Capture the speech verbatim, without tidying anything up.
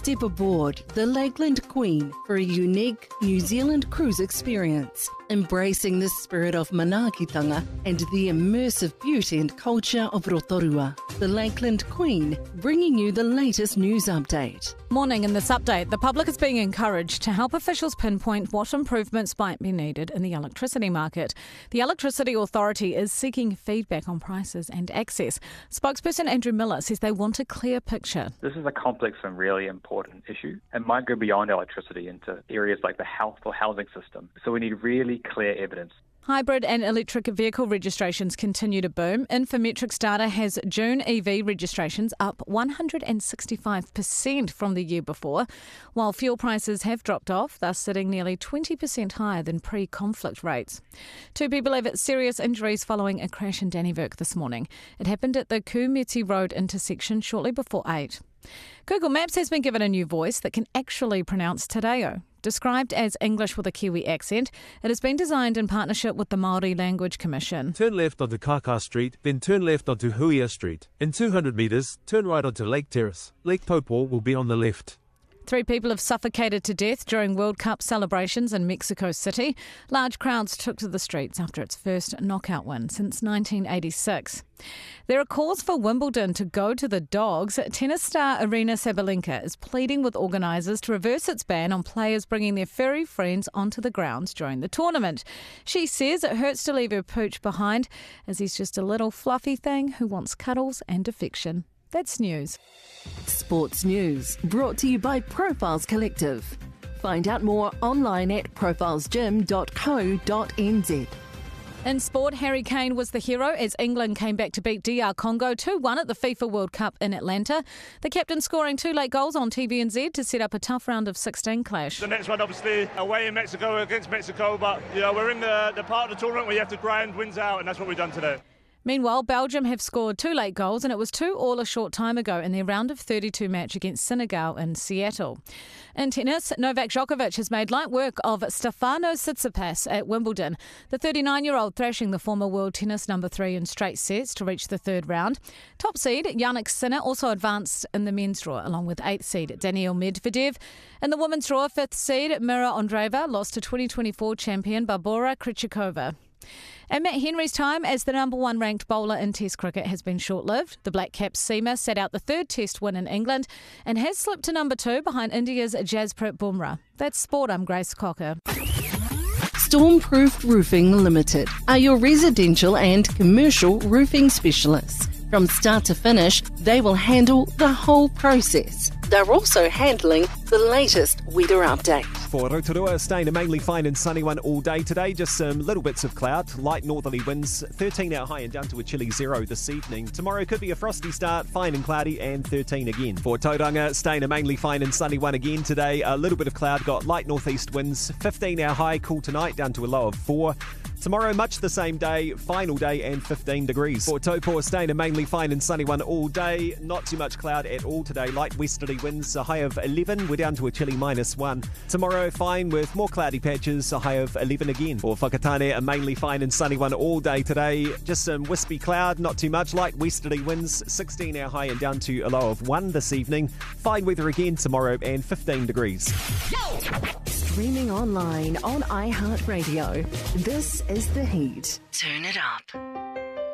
Step aboard the Lakeland Queen for a unique New Zealand cruise experience, embracing the spirit of manaakitanga and the immersive beauty and culture of Rotorua. The Lakeland Queen, bringing you the latest news update. Morning. In this update, the public is being encouraged to help officials pinpoint what improvements might be needed in the electricity market. The Electricity Authority is seeking feedback on prices and access. Spokesperson Andrew Miller says they want a clear picture. This is a complex and really important issue and might go beyond electricity into areas like the health or housing system. So we need really clear evidence. Hybrid and electric vehicle registrations continue to boom. Infometrics data has June E V registrations up one hundred sixty-five percent from the year before, while fuel prices have dropped off, thus sitting nearly twenty percent higher than pre-conflict rates. Two people have serious injuries following a crash in Dannevirke this morning. It happened at the Kumeti Road intersection shortly before eight. Google Maps has been given a new voice that can actually pronounce Te Reo. Described as English with a Kiwi accent, it has been designed in partnership with the Māori Language Commission. Turn left onto Kaka Street, then turn left onto Huia Street. In two hundred metres, turn right onto Lake Terrace. Lake Taupo will be on the left. Three people have suffocated to death during World Cup celebrations in Mexico City. Large crowds took to the streets after its first knockout win since nineteen eighty-six. There are calls for Wimbledon to go to the dogs. Tennis star Aryna Sabalenka is pleading with organisers to reverse its ban on players bringing their furry friends onto the grounds during the tournament. She says it hurts to leave her pooch behind, as he's just a little fluffy thing who wants cuddles and affection. That's news. Sports news brought to you by Profiles Collective. Find out more online at profiles gym dot co dot n z. In sport, Harry Kane was the hero as England came back to beat D R Congo two one at the FIFA World Cup in Atlanta. The captain scoring two late goals on T V N Z to set up a tough round of sixteen clash. The next one, obviously, away in Mexico against Mexico, but you know we're in the, the part of the tournament where you have to grind wins out, and that's what we've done today. Meanwhile, Belgium have scored two late goals, and it was two all a short time ago in their round of thirty-two match against Senegal in Seattle. In tennis, Novak Djokovic has made light work of Stefanos Tsitsipas at Wimbledon. The thirty-nine-year-old thrashing the former world tennis number three in straight sets to reach the third round. Top seed Yannick Sinner also advanced in the men's draw, along with eighth seed Daniil Medvedev. In the women's draw, fifth seed Mira Andreeva lost to twenty twenty-four champion Barbora Krejcikova. And Matt Henry's time as the number one ranked bowler in Test cricket has been short-lived. The Black Caps seamer sat out the third Test win in England and has slipped to number two behind India's Jasprit Bumrah. That's sport. I'm Grace Cocker. Stormproof Roofing Limited are your residential and commercial roofing specialists. From start to finish, they will handle the whole process. They're also handling the latest weather update. For Rotorua, staying a mainly fine and sunny one all day today. Just some little bits of cloud, light northerly winds, thirteen out high and down to a chilly zero this evening. Tomorrow could be a frosty start, fine and cloudy, and thirteen again. For Tauranga, staying a mainly fine and sunny one again today. A little bit of cloud, got light northeast winds, fifteen out high, cool tonight, down to a low of four. Tomorrow, much the same day, fine all day and fifteen degrees. For Taupo, staying a mainly fine and sunny one all day. Not too much cloud at all today. Light westerly winds, a high of eleven. We're down to a chilly minus one. Tomorrow, fine with more cloudy patches, a high of eleven again. For Whakatane, a mainly fine and sunny one all day today. Just some wispy cloud, not too much. Light westerly winds, sixteen our high and down to a low of one this evening. Fine weather again tomorrow and fifteen degrees. Streaming online on iHeartRadio. This is The Heat. Turn it up.